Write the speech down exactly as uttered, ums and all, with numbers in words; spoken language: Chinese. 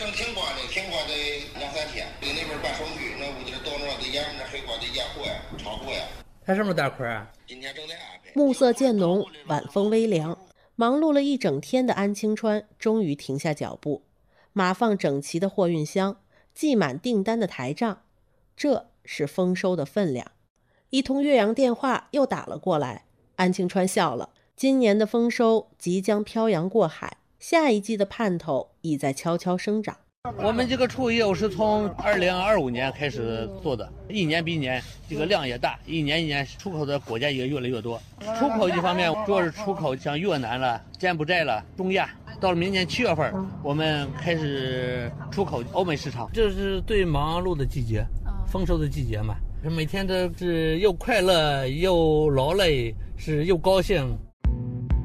正挺瓜的，挺瓜得两三天。给那边办手续，那屋里到那得验，那黑瓜得验货呀，炒货呀。 它什么大块啊？ 今天正在安排。 暮色渐浓，晚风微凉，忙碌了一整天的安清川终于停下脚步。码放整齐的货运箱，记满订单的台账，这是丰收的分量。一通越洋电话又打了过来，安清川笑了。今年的丰收即将漂洋过海，下一季的盼头已在悄悄生长。 我们这个出口业务是从二零二五年开始做的，一年比一年这个量也大，一年一年出口的国家也越来越多。出口这方面主要是出口像越南了、柬埔寨了、中亚。到了明年七月份，我们开始出口欧美市场，这是最忙碌的季节，丰收的季节嘛。每天都是又快乐又劳累，是又高兴。